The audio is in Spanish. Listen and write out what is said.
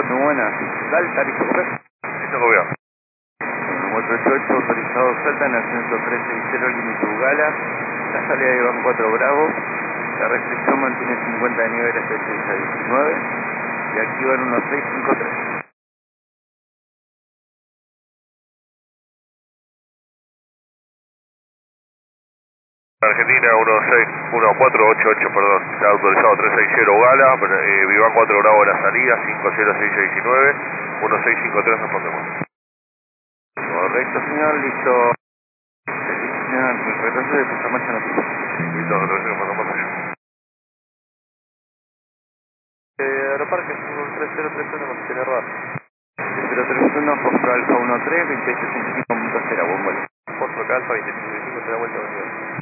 4, buenas. Salta, listo, correcto. Listo, gobierno. 488, autorizado Salta en ascenso 360, límite Ugala. La salida de Iván 4 Bravo. La restricción mantiene 50 de nivel hasta 6 a 19. Y activan 1653. Argentina 14148, perdón, está autorizado 360 Ugala, Vivan 4 Bravo la salida, 506619, 1653 respondemos. Correcto, señor, listo. Señor, retraso de puesta marcha noticia. Listo, retrocedemos, pasamos allá. Aeroparque 3031 con tiene error. 031 Fosfo Alfa 13, 2865.0, buen vuelo. Fosfo Alfa 25, te da vuelta a venir.